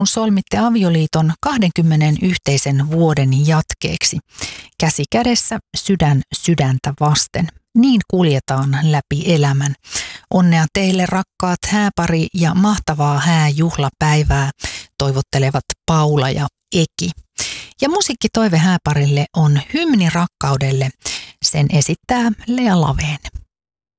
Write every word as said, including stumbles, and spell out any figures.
kun solmitte avioliiton kahdenkymmenen yhteisen vuoden jatkeeksi. Käsi kädessä, sydän sydäntä vasten. Niin kuljetaan läpi elämän. Onnea teille rakkaat hääpari ja mahtavaa hääjuhlapäivää toivottelevat Paula ja Eki. Ja musiikkitoive hääparille on Hymni rakkaudelle. Sen esittää Lea Laveen.